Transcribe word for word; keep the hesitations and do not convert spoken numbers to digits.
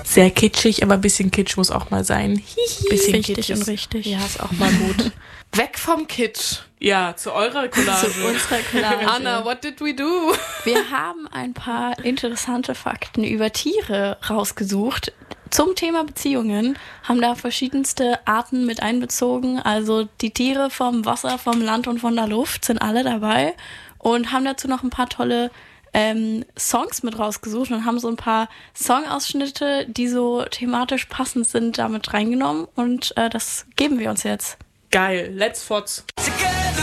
sehr kitschig, aber ein bisschen Kitsch muss auch mal sein. Hihi. Bisschen Richtig Kitsch und ist- richtig. Ja, ist auch mal gut. Weg vom Kitsch. Ja, zu eurer Collage. Zu unserer Collage. Anna, what did we do? Wir haben ein paar interessante Fakten über Tiere rausgesucht. Zum Thema Beziehungen haben da verschiedenste Arten mit einbezogen. Also die Tiere vom Wasser, vom Land und von der Luft sind alle dabei. Und haben dazu noch ein paar tolle ähm, Songs mit rausgesucht und haben so ein paar Songausschnitte, die so thematisch passend sind, damit reingenommen. Und äh, das geben wir uns jetzt. Geil, let's fotz.